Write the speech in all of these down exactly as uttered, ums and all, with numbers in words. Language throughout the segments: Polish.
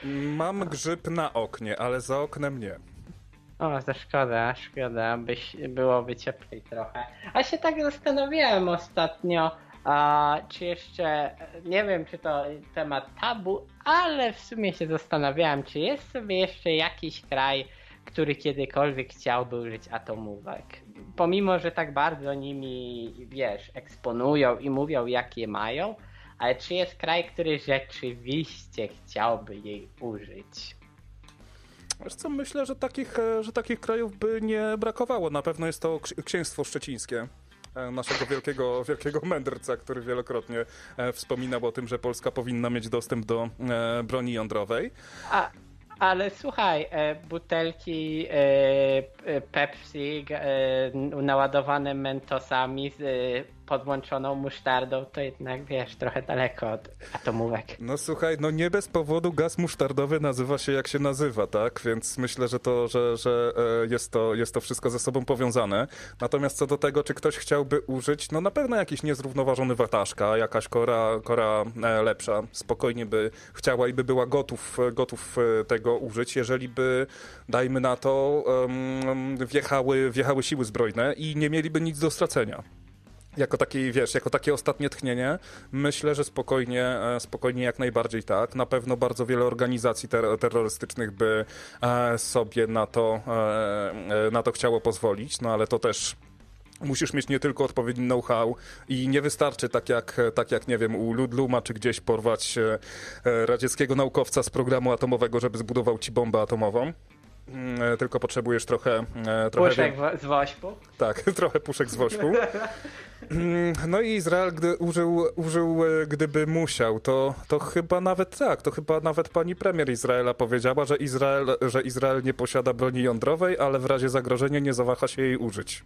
Mam grzyb na oknie, ale za oknem nie. O, to szkoda, szkoda, byś, byłoby cieplej trochę. A się tak zastanawiałem ostatnio, a, czy jeszcze, nie wiem czy to temat tabu, ale w sumie się zastanawiałem, czy jest sobie jeszcze jakiś kraj, który kiedykolwiek chciałby użyć atomówek. Pomimo, że tak bardzo nimi, wiesz, eksponują i mówią jakie mają, ale czy jest kraj, który rzeczywiście chciałby jej użyć? Wiesz co, myślę, że takich, że takich krajów by nie brakowało. Na pewno jest to księstwo szczecińskie. Naszego wielkiego, wielkiego mędrca, który wielokrotnie wspominał o tym, że Polska powinna mieć dostęp do broni jądrowej. A, ale słuchaj, butelki Pepsi naładowane Mentosami z podłączoną musztardą, to jednak, wiesz, trochę daleko od atomówek. No słuchaj, no nie bez powodu gaz musztardowy nazywa się jak się nazywa, tak? Więc myślę, że to, że, że jest to, jest to wszystko ze sobą powiązane. Natomiast co do tego, czy ktoś chciałby użyć, no na pewno jakiś niezrównoważony wataszka, jakaś kora, kora lepsza, spokojnie by chciała i by była gotów, gotów tego użyć, jeżeli by, dajmy na to, um, wjechały, wjechały siły zbrojne i nie mieliby nic do stracenia. Jako taki, wiesz, jako takie ostatnie tchnienie, myślę, że spokojnie, spokojnie jak najbardziej tak. Na pewno bardzo wiele organizacji ter- terrorystycznych by sobie na to, na to chciało pozwolić, no ale to też musisz mieć nie tylko odpowiedni know-how i nie wystarczy tak jak, tak jak nie wiem, u Ludluma czy gdzieś porwać radzieckiego naukowca z programu atomowego, żeby zbudował ci bombę atomową. Tylko potrzebujesz trochę... trochę puszek wie... z wośpu? Tak, trochę puszek z wośpu. No i Izrael, gdy użył, użył gdyby musiał, to, to chyba nawet tak, to chyba nawet pani premier Izraela powiedziała, że Izrael, że Izrael nie posiada broni jądrowej, ale w razie zagrożenia nie zawaha się jej użyć.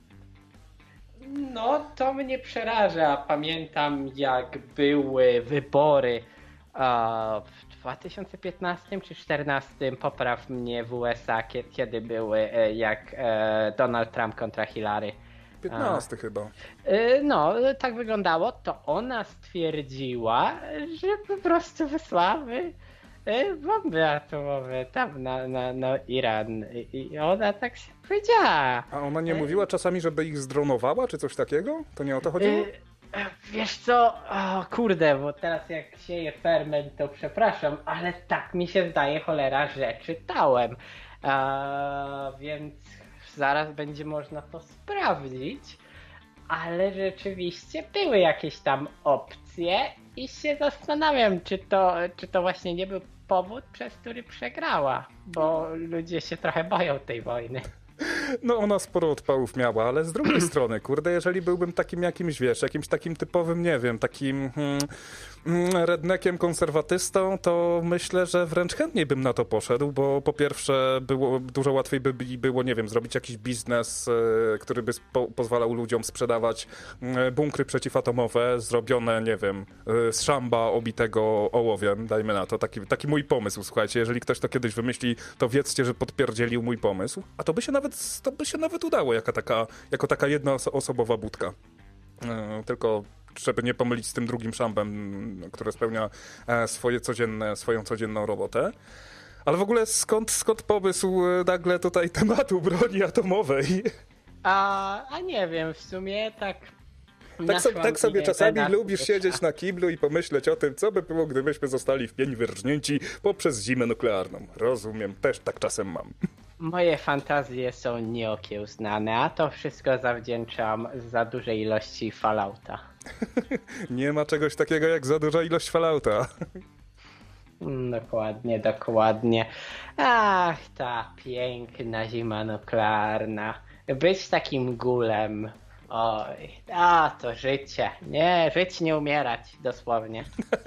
No, to mnie przeraża. Pamiętam, jak były wybory uh, w dwa tysiące piętnastym czy dwa tysiące czternastym, popraw mnie, w U S A, kiedy były, jak Donald Trump kontra Hillary. piętnasty A, chyba. No, tak wyglądało. To ona stwierdziła, że po prostu wysłały bomby atomowe tam na, na, na Iran. I ona tak się powiedziała. A ona nie mówiła czasami, żeby ich zdronowała, czy coś takiego? To nie o to chodziło? Wiesz co, o kurde, bo teraz jak sieję ferment, to przepraszam, ale tak mi się zdaje, cholera, że czytałem. A, więc zaraz będzie można to sprawdzić, ale rzeczywiście były jakieś tam opcje i się zastanawiam, czy to, czy to właśnie nie był powód, przez który przegrała, bo ludzie się trochę boją tej wojny. No ona sporo odpałów miała, ale z drugiej strony, kurde, jeżeli byłbym takim jakimś, wiesz, jakimś takim typowym, nie wiem, takim hmm, redneckiem konserwatystą, to myślę, że wręcz chętniej bym na to poszedł, bo po pierwsze było, dużo łatwiej by było, nie wiem, zrobić jakiś biznes, który by spo, pozwalał ludziom sprzedawać bunkry przeciwatomowe zrobione, nie wiem, z szamba obitego ołowiem, dajmy na to, taki, taki mój pomysł, słuchajcie, jeżeli ktoś to kiedyś wymyśli, to wiedzcie, że podpierdzielił mój pomysł, a to by się nawet to by się nawet udało jako taka, jako taka jednoosobowa budka. Yy, tylko żeby nie pomylić z tym drugim szambem, który spełnia swoje codzienne, swoją codzienną robotę. Ale w ogóle skąd, skąd pomysł nagle tutaj tematu broni atomowej? A, a nie wiem, w sumie tak... Tak, so, tak sobie czasami lubisz siedzieć na kiblu i pomyśleć o tym, co by było, gdybyśmy zostali w pień wyrżnięci poprzez zimę nuklearną. Rozumiem, też tak czasem mam. Moje fantazje są nieokiełznane, a to wszystko zawdzięczam za dużej ilości Fallouta. Nie ma czegoś takiego jak za duża ilość Fallouta. Dokładnie, dokładnie. Ach, ta piękna zima nuklearna. Być takim gulem. Oj, a to życie. Nie, żyć nie umierać, dosłownie.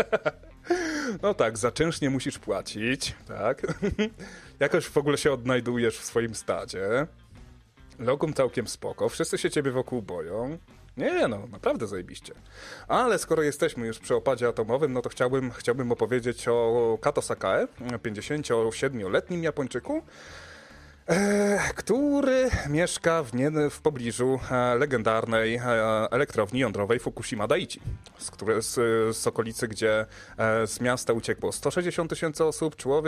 No tak, za czynsz nie musisz płacić, tak? Jakoś w ogóle się odnajdujesz w swoim stadzie. Logum całkiem spoko, wszyscy się ciebie wokół boją. Nie no, naprawdę zajebiście. Ale skoro jesteśmy już przy opadzie atomowym, no to chciałbym, chciałbym opowiedzieć o Kato Sakae, pięćdziesięciosiedmioletnim Japończyku, który mieszka w, nie, w pobliżu legendarnej elektrowni jądrowej Fukushima Daiichi, z, które, z, z okolicy, gdzie z miasta uciekło sto sześćdziesiąt tysięcy osób, człowiek